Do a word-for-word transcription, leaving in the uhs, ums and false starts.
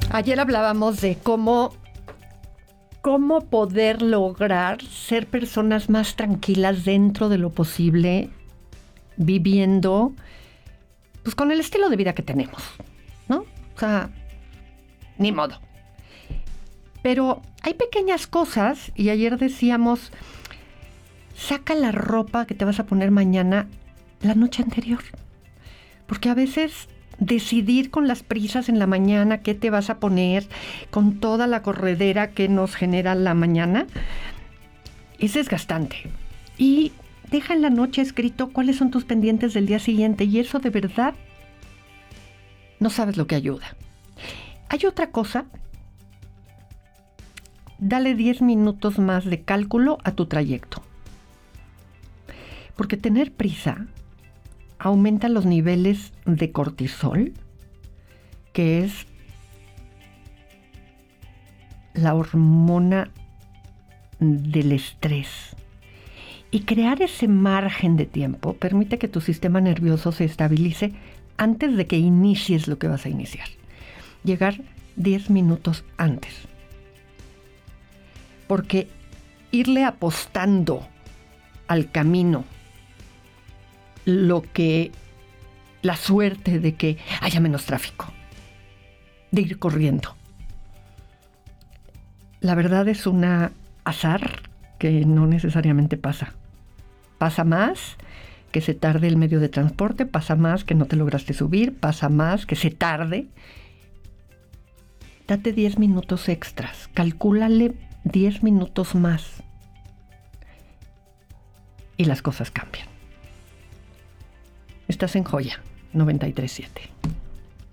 Ayer hablábamos de cómo, cómo poder lograr ser personas más tranquilas dentro de lo posible, viviendo pues con el estilo de vida que tenemos, ¿no? O sea, ni modo. Pero hay pequeñas cosas, y ayer decíamos, saca la ropa que te vas a poner mañana la noche anterior. Porque a veces decidir con las prisas en la mañana qué te vas a poner, con toda la corredera que nos genera la mañana, es desgastante. Y deja en la noche escrito cuáles son tus pendientes del día siguiente, y eso de verdad no sabes lo que ayuda. Hay otra cosa. Dale diez minutos más de cálculo a tu trayecto. Porque tener prisa aumenta los niveles de cortisol, que es la hormona del estrés. Y crear ese margen de tiempo permite que tu sistema nervioso se estabilice antes de que inicies lo que vas a iniciar. Llegar diez minutos antes. Porque irle apostando al camino lo que, la suerte de que haya menos tráfico, de ir corriendo. La verdad es un azar que no necesariamente pasa. Pasa más que se tarde el medio de transporte, pasa más que no te lograste subir, pasa más que se tarde. Date diez minutos extras, calcúlale diez minutos más y las cosas cambian. Estás en Joya noventa y tres punto siete.